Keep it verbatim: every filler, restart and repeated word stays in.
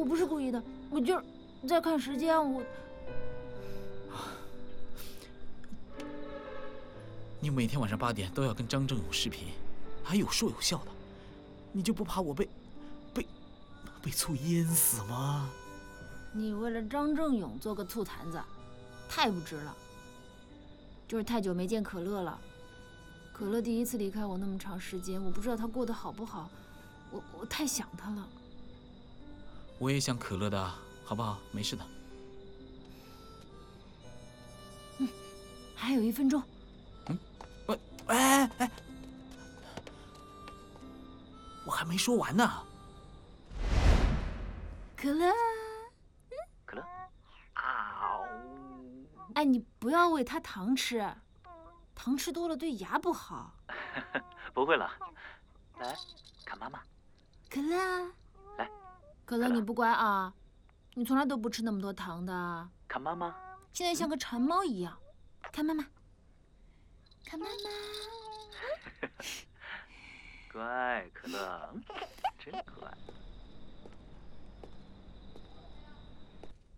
我不是故意的，我就是在看时间。我， 你每天晚上八点都要跟张正勇视频，还有说有笑的，你就不怕我被被被醋淹死吗？ 你为了张正勇做个醋坛子，太不值了。就是太久没见可乐了，可乐第一次离开我那么长时间，我不知道他过得好不好，我我太想他了。 我也想可乐的，好不好？没事的。 嗯，还有一分钟。 嗯，喂，哎哎，我还没说完呢。 可乐， 可乐，啊！ 哎，你不要喂他糖吃，糖吃多了对牙不好。 不会了，来，看妈妈。 可乐， 来， 可乐，你不乖啊，你从来都不吃那么多糖的。 看妈妈， 现在像个馋猫一样，看妈妈，看妈妈。 乖，可乐，真乖。